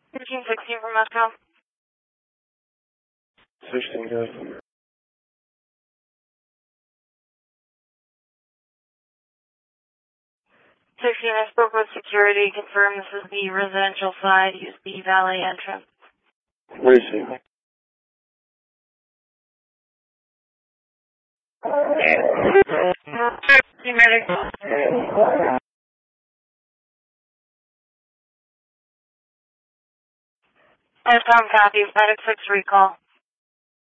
1316 from Moscow. 16, guys. 16, I spoke with security, confirmed this is the residential side, use the valet entrance. Receiving. I have Tom copy, medic 6 recall.